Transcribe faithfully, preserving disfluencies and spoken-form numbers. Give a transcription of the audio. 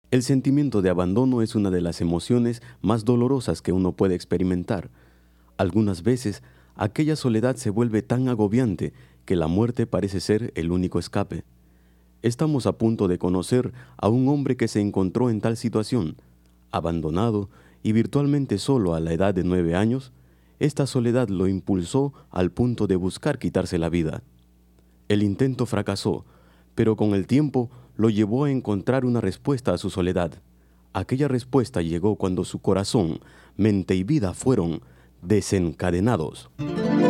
El sentimiento de abandono es una de las emociones más dolorosas que uno puede experimentar. Algunas veces, aquella soledad se vuelve tan agobiante que la muerte parece ser el único escape. Estamos a punto de conocer a un hombre que se encontró en tal situación, abandonado y virtualmente solo a la edad de nueve años. Esta soledad lo impulsó al punto de buscar quitarse la vida. El intento fracasó, pero con el tiempo lo llevó a encontrar una respuesta a su soledad. Aquella respuesta llegó cuando su corazón, mente y vida fueron desencadenados.